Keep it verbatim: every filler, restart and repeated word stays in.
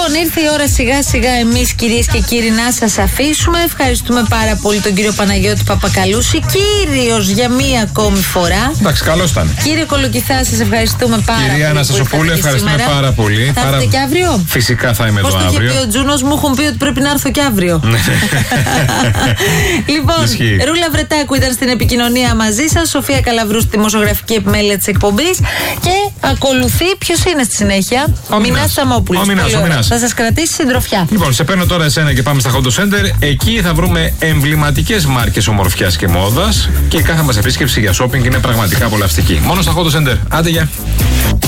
ήρθε η ώρα σιγά σιγά εμείς, κυρίες και κύριοι, να σας αφήσουμε. Ευχαριστούμε πάρα πολύ τον κύριο Παναγιώτη Παπακαλούση, κύριος για μία ακόμη φορά. Εντάξει, καλώς ήταν. Κύριε Κολοκυθά, σας ευχαριστούμε πάρα Κυρία πολύ. Κυρία Αναστασοπούλου, ευχαριστούμε σήμερα. πάρα πολύ. Θα Πάρα... έρθετε και αύριο? Φυσικά θα είμαι Πώς εδώ το αύριο. Πώς το είχε πει ο Τζούνος, μου έχουν πει ότι πρέπει να έρθω και αύριο. Λοιπόν, Ισχύει. Ρούλα Βρετάκου ήταν στην επικοινωνία μαζί σας, Σοφία Καλαβρού στη δημοσιογραφική επιμέλεια της εκπομπής και ακολουθεί, ποιος είναι στη συνέχεια? Ο Μινάς Σαμόπουλος. Θα σας κρατήσει συντροφιά. Λοιπόν, σε παίρνω τώρα εσένα και πάμε στα Hot Center. Εκεί θα βρούμε εμβληματικές μάρκες ομορφιάς και μόδας και η κάθε μας επίσκεψη για shopping είναι πραγματικά απολαυστική. Μόνο στα Hot Center. Άντε, γεια.